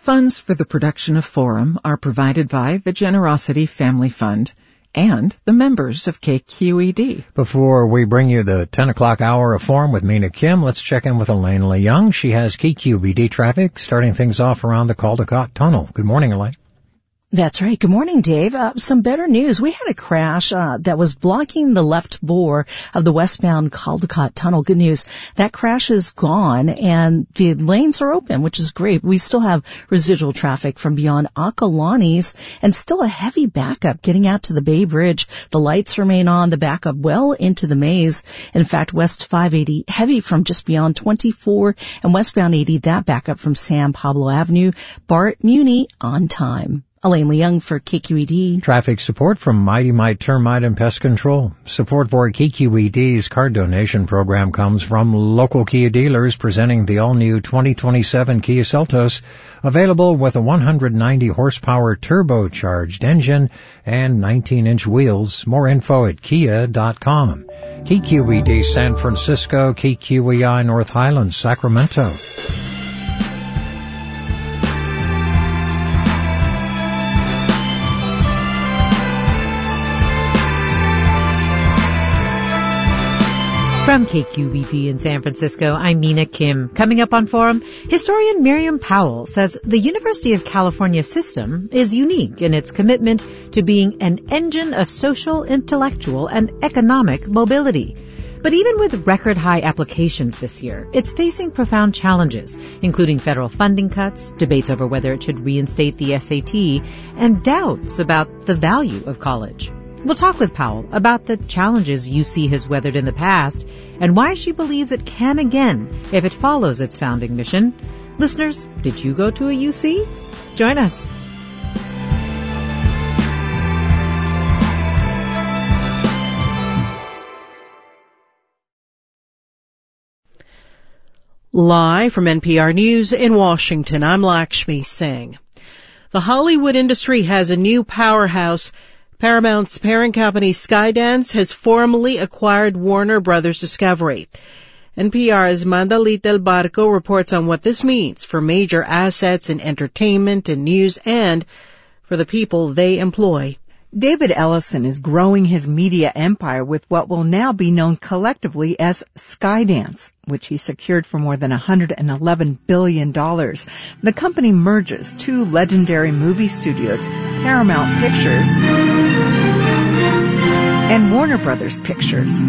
Funds for the production of Forum are provided by the Generosity Family Fund and the members of KQED. Before we bring you the 10 o'clock hour of Forum with Mina Kim, let's check in with Elaine Leung. She has KQED traffic, starting things off around the Caldecott Tunnel. Good morning, Elaine. That's right. Good morning, Dave. Some better news. We had a crash that was blocking the left bore of the westbound Caldecott Tunnel. Good news. That crash is gone and the lanes are open, which is great. We still have residual traffic from beyond Akalani's and still a heavy backup getting out to the Bay Bridge. The lights remain on, the backup well into the maze. In fact, West 580 heavy from just beyond 24 and westbound 80, that backup from San Pablo Avenue. Bart Muni on time. Elaine Leung for KQED. Traffic support from Mighty Mite Termite and Pest Control. Support for KQED's card donation program comes from local Kia dealers presenting the all-new 2027 Kia Seltos, available with a 190 horsepower turbocharged engine and 19-inch wheels. More info at kia.com. KQED San Francisco, KQEI North Highlands, Sacramento. From KQED in San Francisco, I'm Mina Kim. Coming up on Forum, historian Miriam Powell says the University of California system is unique in its commitment to being an engine of social, intellectual, and economic mobility. But even with record-high applications this year, it's facing profound challenges, including federal funding cuts, debates over whether it should reinstate the SAT, and doubts about the value of college. We'll talk with Powell about the challenges UC has weathered in the past and why she believes it can again if it follows its founding mission. Listeners, did you go to a UC? Join us. Live from NPR News in Washington, I'm Lakshmi Singh. The Hollywood industry has a new powerhouse. Paramount's parent company Skydance has formally acquired Warner Brothers Discovery. NPR's Mandalita El Barco reports on what this means for major assets in entertainment and news and for the people they employ. David Ellison is growing his media empire with what will now be known collectively as Skydance, which he secured for more than $111 billion. The company merges two legendary movie studios, Paramount Pictures and Warner Brothers Pictures.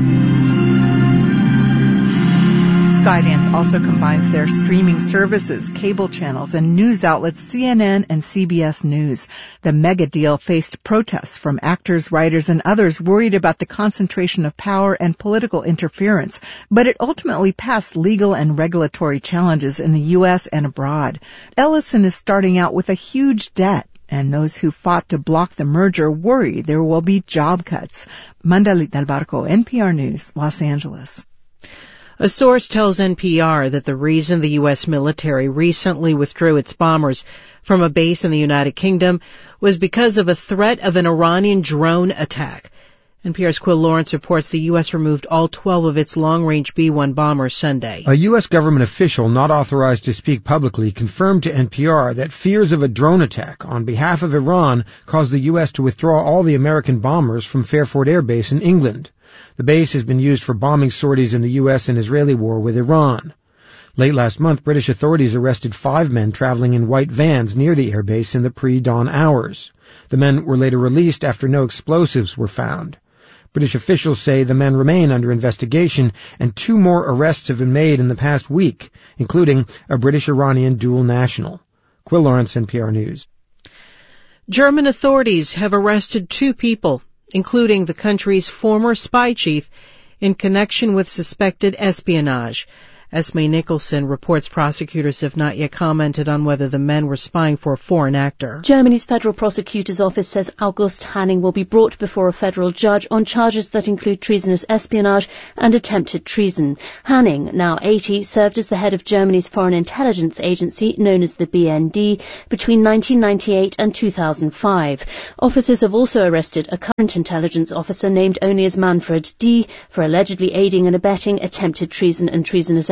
Skydance also combines their streaming services, cable channels, and news outlets CNN and CBS News. The mega deal faced protests from actors, writers, and others worried about the concentration of power and political interference, but it ultimately passed legal and regulatory challenges in the U.S. and abroad. Ellison is starting out with a huge debt, and those who fought to block the merger worry there will be job cuts. Mandalita El Barco, NPR News, Los Angeles. A source tells NPR that the reason the U.S. military recently withdrew its bombers from a base in the United Kingdom was because of a threat of an Iranian drone attack. NPR's Quill Lawrence reports the U.S. removed all 12 of its long-range B-1 bombers Sunday. A U.S. government official not authorized to speak publicly confirmed to NPR that fears of a drone attack on behalf of Iran caused the U.S. to withdraw all the American bombers from Fairford Air Base in England. The base has been used for bombing sorties in the U.S. and Israeli war with Iran. Late last month, British authorities arrested 5 men traveling in white vans near the airbase in the pre-dawn hours. The men were later released after no explosives were found. British officials say the men remain under investigation, and 2 more arrests have been made in the past week, including a British-Iranian dual national. Quill Lawrence, NPR News. German authorities have arrested 2 people, including the country's former spy chief, in connection with suspected espionage. Esme Nicholson reports prosecutors have not yet commented on whether the men were spying for a foreign actor. Germany's Federal Prosecutor's Office says August Hanning will be brought before a federal judge on charges that include treasonous espionage and attempted treason. Hanning, now 80, served as the head of Germany's foreign intelligence agency, known as the BND, between 1998 and 2005. Officers have also arrested a current intelligence officer named only as Manfred D. for allegedly aiding and abetting attempted treason and treasonous espionage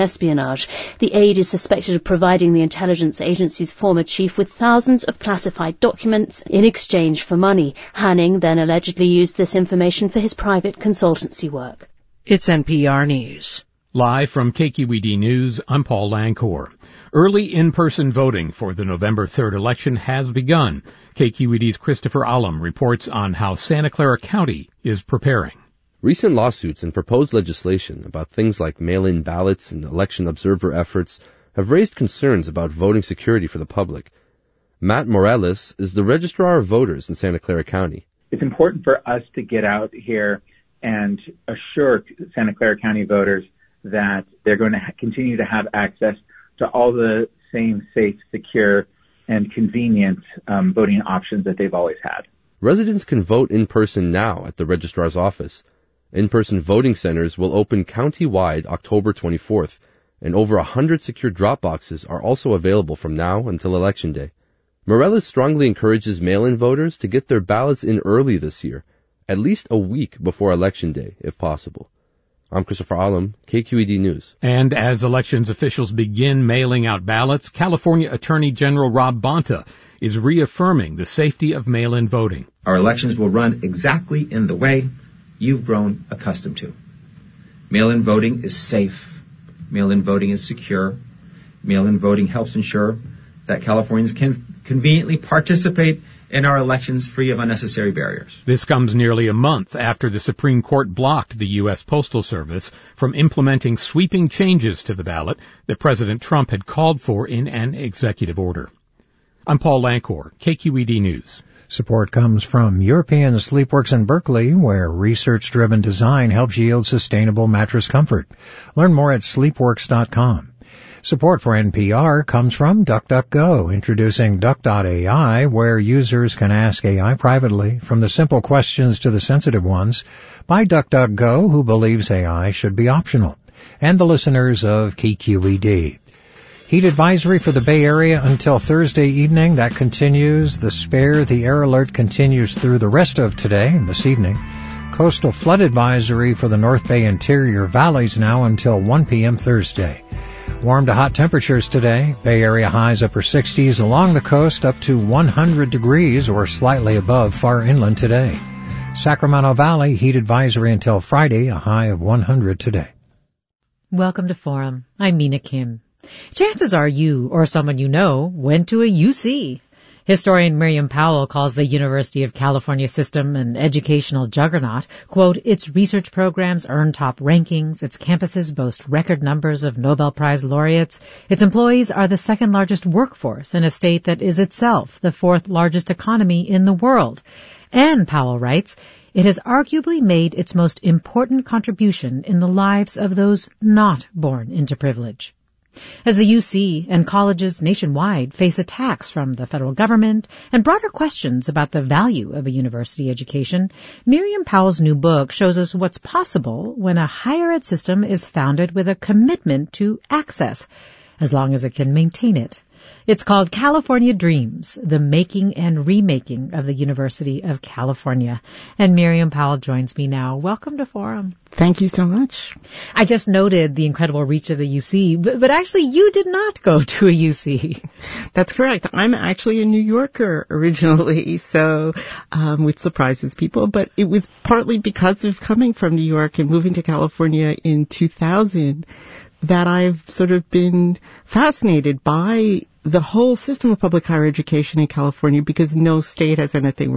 espionage. The aide is suspected of providing the intelligence agency's former chief with thousands of classified documents in exchange for money. Hanning then allegedly used this information for his private consultancy work. It's NPR News. Live from KQED News, I'm Paul Lancour. Early in-person voting for the November 3rd election has begun. KQED's Christopher Ullum reports on how Santa Clara County is preparing. Recent lawsuits and proposed legislation about things like mail-in ballots and election observer efforts have raised concerns about voting security for the public. Matt Morales is the Registrar of Voters in Santa Clara County. It's important for us to get out here and assure Santa Clara County voters that they're going to continue to have access to all the same safe, secure, and convenient voting options that they've always had. Residents can vote in person now at the registrar's office. In-person voting centers will open county-wide October 24th, and over 100 secure drop boxes are also available from now until Election Day. Morales strongly encourages mail-in voters to get their ballots in early this year, at least a week before Election Day, if possible. I'm Christopher Ullum, KQED News. And as elections officials begin mailing out ballots, California Attorney General Rob Bonta is reaffirming the safety of mail-in voting. Our elections will run exactly in the way you've grown accustomed to. Mail-in voting is safe. Mail-in voting is secure. Mail-in voting helps ensure that Californians can conveniently participate in our elections free of unnecessary barriers. This comes nearly a month after the Supreme Court blocked the U.S. Postal Service from implementing sweeping changes to the ballot that President Trump had called for in an executive order. I'm Paul Lancour, KQED News. Support comes from European Sleepworks in Berkeley, where research-driven design helps yield sustainable mattress comfort. Learn more at sleepworks.com. Support for NPR comes from DuckDuckGo, introducing Duck.ai, where users can ask AI privately, from the simple questions to the sensitive ones, by DuckDuckGo, who believes AI should be optional, and the listeners of KQED. Heat advisory for the Bay Area until Thursday evening. That continues. The air alert continues through the rest of today and this evening. Coastal flood advisory for the North Bay interior valleys now until 1 p.m. Thursday. Warm to hot temperatures today. Bay Area highs upper 60s, along the coast up to 100 degrees or slightly above far inland today. Sacramento Valley heat advisory until Friday, a high of 100 today. Welcome to Forum. I'm Mina Kim. Chances are you or someone you know went to a UC. Historian Miriam Powell calls the University of California system an educational juggernaut. Quote, its research programs earn top rankings, its campuses boast record numbers of Nobel Prize laureates, its employees are the second largest workforce in a state that is itself the fourth largest economy in the world. And, Powell writes, it has arguably made its most important contribution in the lives of those not born into privilege. As the UC and colleges nationwide face attacks from the federal government and broader questions about the value of a university education, Miriam Powell's new book shows us what's possible when a higher ed system is founded with a commitment to access, as long as it can maintain it. It's called California Dreams, the making and remaking of the University of California. And Miriam Powell joins me now. Welcome to Forum. Thank you so much. I just noted the incredible reach of the UC, but actually you did not go to a UC. That's correct. I'm actually a New Yorker originally, so which surprises people, but it was partly because of coming from New York and moving to California in 2000 that I've sort of been fascinated by the whole system of public higher education in California, because no state has anything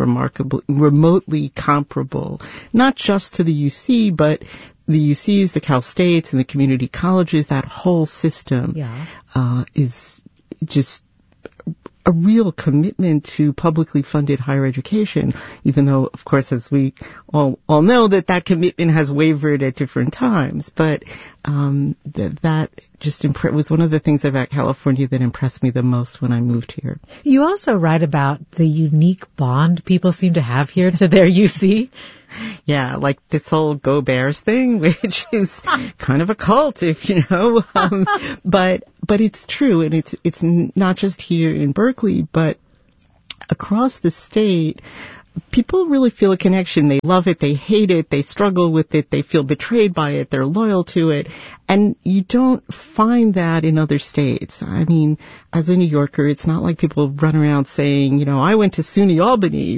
remotely comparable, not just to the UC, but the UCs, the Cal States, and the community colleges. That whole system is just a real commitment to publicly funded higher education, even though, of course, as we all know, that commitment has wavered at different times. But that just was one of the things about California that impressed me the most when I moved here. You also write about the unique bond people seem to have here to their UC. Yeah, like this whole Go Bears thing, which is kind of a cult, if you know. But it's true, and it's not just here in Berkeley, but across the state. people really feel a connection. They love it, they hate it, they struggle with it, they feel betrayed by it, they're loyal to it. And you don't find that in other states. I mean, as a New Yorker, it's not like people run around saying, you know, I went to SUNY Albany.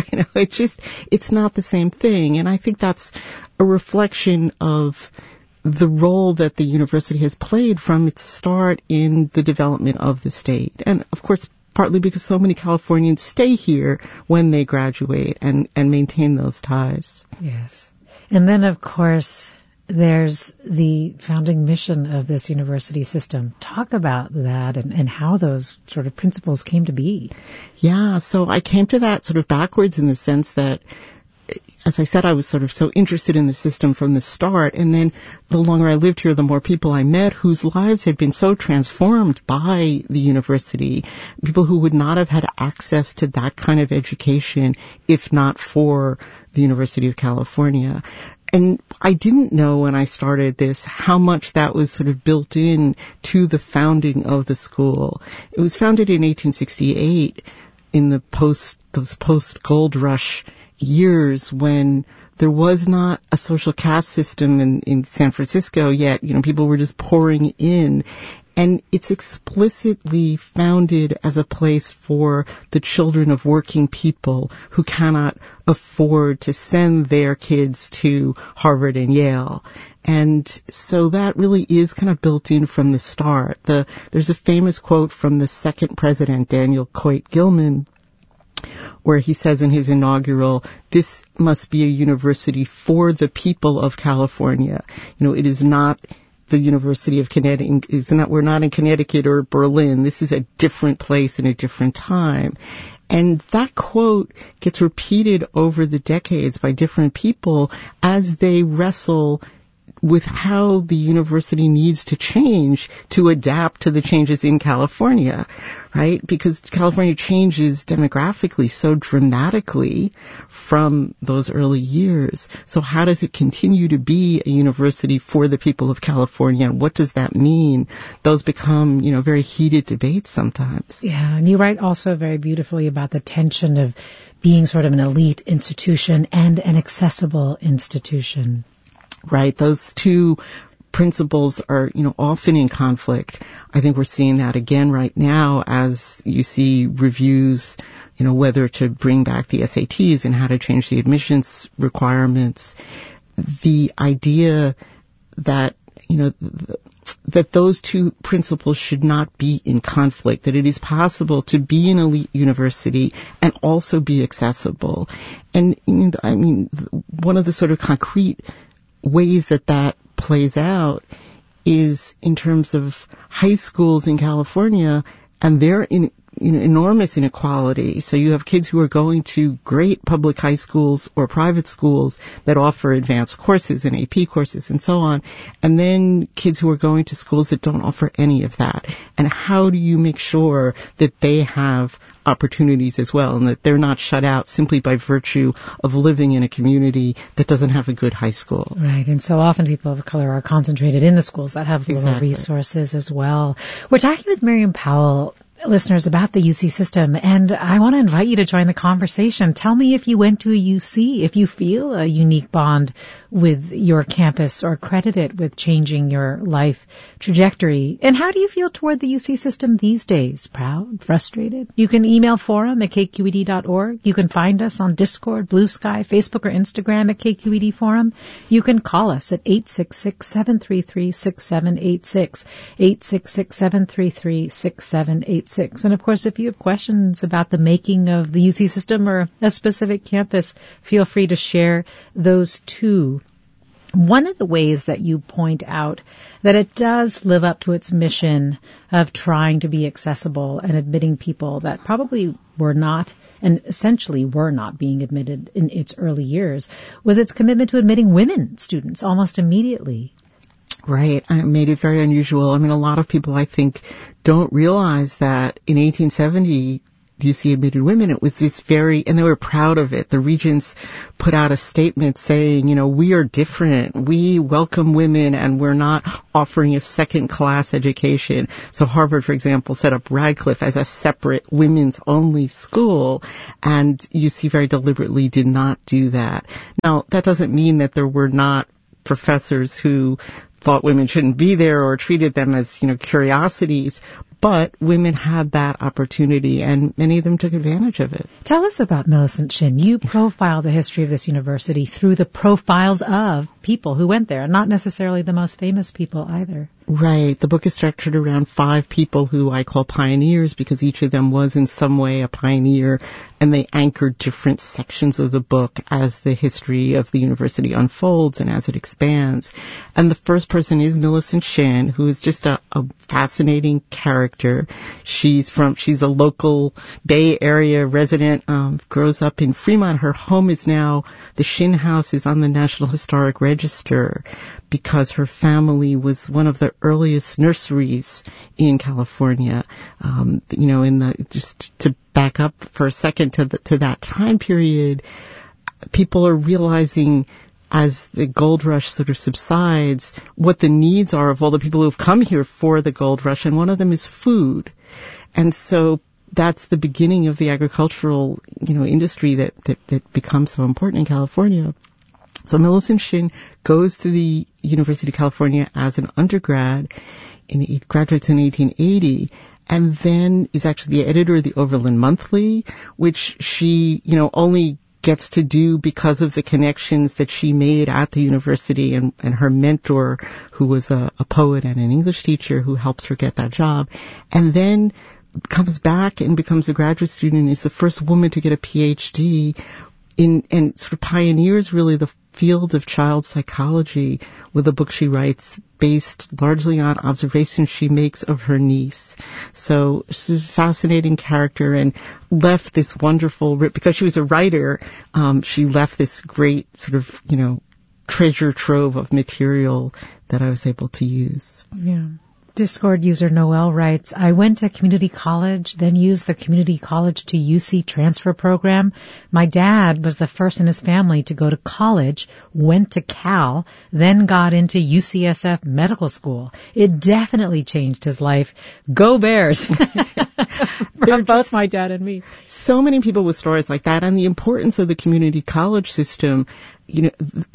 It's not the same thing. And I think that's a reflection of the role that the university has played from its start in the development of the state. And of course, partly because so many Californians stay here when they graduate and maintain those ties. Yes. And then, of course, there's the founding mission of this university system. Talk about that and how those sort of principles came to be. Yeah, so I came to that sort of backwards in the sense that, as I said, I was sort of so interested in the system from the start. And then the longer I lived here, the more people I met whose lives had been so transformed by the university, people who would not have had access to that kind of education if not for the University of California. And I didn't know when I started this how much that was sort of built in to the founding of the school. It was founded in 1868 in the those post-gold rush years when there was not a social caste system in San Francisco yet. You know, people were just pouring in. And it's explicitly founded as a place for the children of working people who cannot afford to send their kids to Harvard and Yale. And so that really is kind of built in from the start. There's a famous quote from the second president, Daniel Coit Gilman, where he says in his inaugural, "This must be a university for the people of California." You know, it is not the University of Connecticut. We're not in Connecticut or Berlin. This is a different place in a different time. And that quote gets repeated over the decades by different people as they wrestle with how the university needs to change to adapt to the changes in California, right? Because California changes demographically so dramatically from those early years. So how does it continue to be a university for the people of California? And what does that mean? Those become, you know, very heated debates sometimes. Yeah, and you write also very beautifully about the tension of being sort of an elite institution and an accessible institution. Right. Those two principles are, you know, often in conflict. I think we're seeing that again right now as you see reviews, you know, whether to bring back the SATs and how to change the admissions requirements. The idea that, you know, that those two principles should not be in conflict, that it is possible to be an elite university and also be accessible. And, I mean, one of the sort of concrete ways that plays out is in terms of high schools in California and their enormous inequality. So you have kids who are going to great public high schools or private schools that offer advanced courses and AP courses and so on, and then kids who are going to schools that don't offer any of that. And how do you make sure that they have opportunities as well and that they're not shut out simply by virtue of living in a community that doesn't have a good high school? Right, and so often people of color are concentrated in the schools that have little resources as well. We're talking with Miriam Powell, listeners, about the UC system, and I want to invite you to join the conversation. Tell me if you went to a UC, if you feel a unique bond with your campus or credit it with changing your life trajectory. And how do you feel toward the UC system these days? Proud? Frustrated? You can email forum@kqed.org. You can find us on Discord, Blue Sky, Facebook, or Instagram at KQED Forum. You can call us at 866-733-6786, 866-733-6786. And of course, if you have questions about the making of the UC system or a specific campus, feel free to share those too. One of the ways that you point out that it does live up to its mission of trying to be accessible and admitting people that probably were not and essentially were not being admitted in its early years was its commitment to admitting women students almost immediately. Right. I made it very unusual. I mean, a lot of people, I think, don't realize that in 1870, UC admitted women, it was this and they were proud of it. The regents put out a statement saying, we are different. We welcome women and we're not offering a second-class education. So Harvard, for example, set up Radcliffe as a separate women's-only school, and UC very deliberately did not do that. Now, that doesn't mean that there were not professors who thought women shouldn't be there or treated them as, curiosities, but women had that opportunity, and many of them took advantage of it. Tell us about Millicent Shin. You profile the history of this university through the profiles of people who went there, and not necessarily the most famous people either. Right. The book is structured around 5 people who I call pioneers because each of them was in some way a pioneer, and they anchored different sections of the book as the history of the university unfolds and as it expands. And the first person is Millicent Shin, who is just a fascinating character. She's a local Bay Area resident, grows up in Fremont. Her home is now, the Shin House is on the National Historic Register because her family was one of the earliest nurseries in California. Just to back up for a second to that time period, people are realizing as the gold rush sort of subsides, what the needs are of all the people who have come here for the gold rush, and one of them is food. And so that's the beginning of the agricultural, industry that becomes so important in California. So Millicent Shin goes to the University of California as an undergrad, graduates in 1880, and then is actually the editor of the Overland Monthly, which she, only gets to do because of the connections that she made at the university and her mentor, who was a poet and an English teacher, who helps her get that job. And then comes back and becomes a graduate student and is the first woman to get a PhD and sort of pioneers really the field of child psychology with a book she writes based largely on observations she makes of her niece. So she's a fascinating character and left this wonderful, because she was a writer, she left this great sort of, treasure trove of material that I was able to use. Yeah. Discord user Noel writes, I went to community college, then used the community college to UC transfer program. My dad was the first in his family to go to college, went to Cal, then got into UCSF medical school. It definitely changed his life. Go Bears! From both my dad and me. So many people with stories like that, and the importance of the community college system. In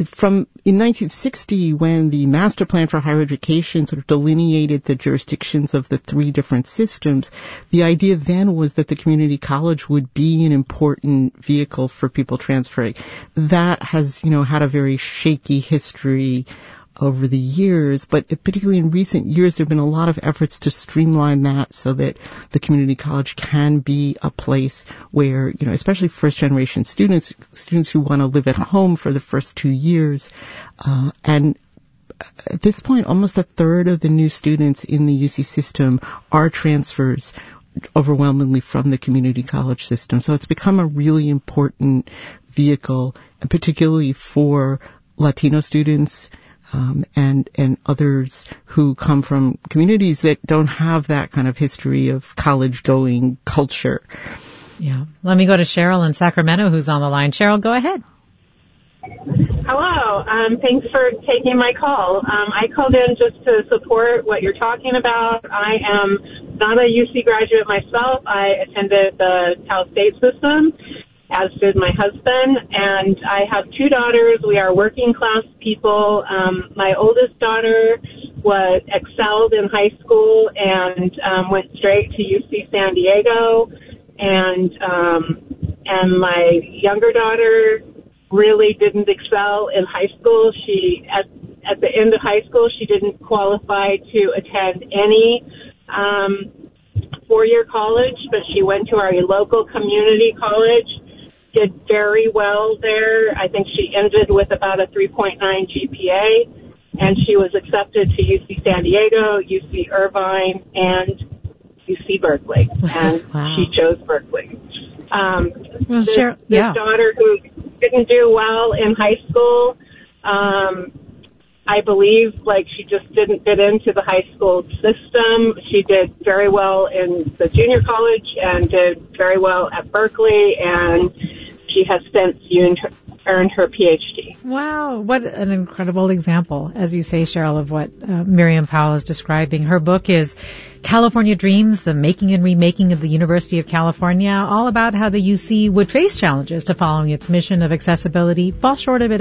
1960, when the master plan for higher education sort of delineated the jurisdictions of the 3 different systems, the idea then was that the community college would be an important vehicle for people transferring. That has, had a very shaky history over the years, but particularly in recent years, there have been a lot of efforts to streamline that so that the community college can be a place where, especially first-generation students who want to live at home for the first 2 years, and at this point, almost a third of the new students in the UC system are transfers overwhelmingly from the community college system. So it's become a really important vehicle, and particularly for Latino students, and others who come from communities that don't have that kind of history of college-going culture. Yeah. Let me go to Cheryl in Sacramento, who's on the line. Cheryl, go ahead. Hello. Thanks for taking my call. I called in just to support what you're talking about. I am not a UC graduate myself. I attended the Cal State system, as did my husband, and I have 2 daughters. We are working class people. My oldest daughter excelled in high school and went straight to UC San Diego, and my younger daughter really didn't excel in high school. She at the end of high school, she didn't qualify to attend any 4-year college, but she went to our local community college. Did very well there. I think she ended with about a 3.9 GPA, and she was accepted to UC San Diego, UC Irvine, and UC Berkeley, and wow. She chose Berkeley. This daughter who didn't do well in high school, I believe she just didn't fit into the high school system. She did very well in the junior college and did very well at Berkeley, and she has since earned her PhD. Wow, what an incredible example, as you say, Cheryl, of what Miriam Powell is describing. Her book is California Dreams, The Making and Remaking of the University of California, all about how the UC would face challenges to following its mission of accessibility, fall short of it